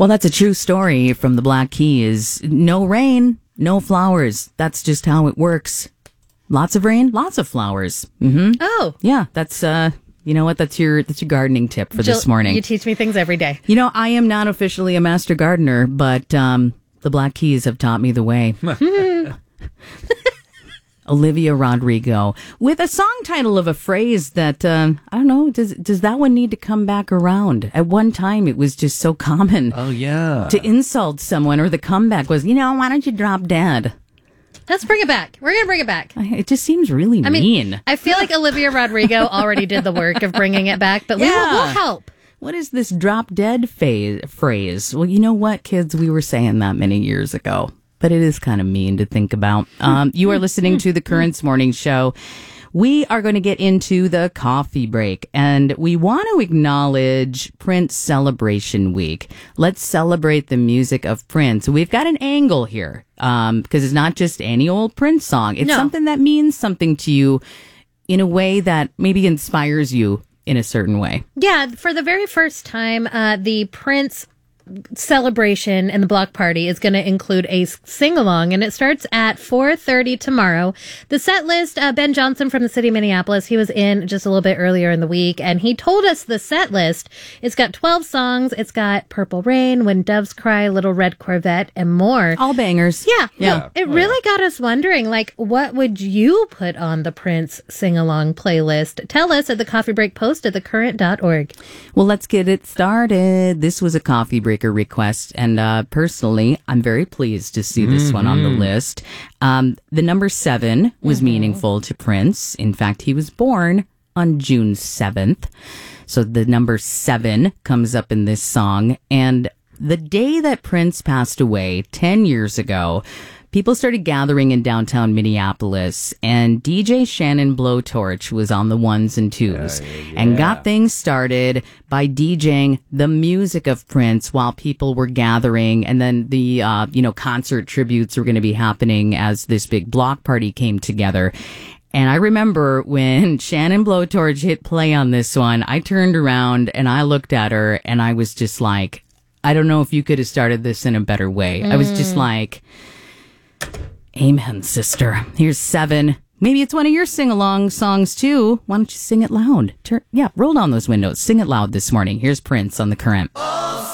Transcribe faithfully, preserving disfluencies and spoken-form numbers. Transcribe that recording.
Well, that's a true story from the Black Keys. No rain, no flowers. That's just how it works. Lots of rain, lots of flowers. Mm-hmm. Oh. Yeah, that's, uh, you know what? That's your, that's your gardening tip for Jill, this morning. You teach me things every day. You know, I am not officially a master gardener, but um, the Black Keys have taught me the way. Olivia Rodrigo with a song title of a phrase that, uh, I don't know, does does that one need to come back around? At one time, it was just so common Oh, yeah. to insult someone, or the comeback was, you know, why don't you drop dead? Let's bring it back. We're going to bring it back. It just seems really I mean, mean. I feel like Olivia Rodrigo already did the work of bringing it back, but we will Yeah. we'll help. What is this drop dead phase, phrase? Well, you know what, kids? We were saying that many years ago, but it is kind of mean to think about. Um, you are listening to the Currents Morning Show. We are going to get into the coffee break, and we want to acknowledge Prince Celebration Week. Let's celebrate the music of Prince. We've got an angle here, um, because it's not just any old Prince song. It's No. something that means something to you in a way that maybe inspires you in a certain way. Yeah, for the very first time, uh, the Prince celebration and the block party is going to include a sing-along, and it starts at four thirty tomorrow. The set list, uh, Ben Johnson from the city of Minneapolis, he was in just a little bit earlier in the week, and he told us the set list. It's got twelve songs. It's got Purple Rain, When Doves Cry, Little Red Corvette, and more. All bangers. Yeah, Yeah. It really got us wondering, like, what would you put on the Prince sing-along playlist? Tell us at the Coffee Break Post at the current dot org. Well, let's get it started. This was a coffee breaker request, and uh, personally, I'm very pleased to see this mm-hmm. one on the list. Um, the number seven was mm-hmm. meaningful to Prince. In fact, he was born on June seventh. So the number seven comes up in this song. And the day that Prince passed away, ten years ago, people started gathering in downtown Minneapolis, and D J Shannon Blowtorch was on the ones and twos, yeah, yeah. and got things started by DJing the music of Prince while people were gathering, and then the uh, you know concert tributes were going to be happening as this big block party came together. And I remember when Shannon Blowtorch hit play on this one, I turned around and I looked at her, and I was just like, I don't know if you could have started this in a better way. Mm. I was just like, amen, sister. Here's seven. Maybe it's one of your sing-along songs, too. Why don't you sing it loud? Turn, yeah, roll down those windows. Sing it loud this morning. Here's Prince on The Current.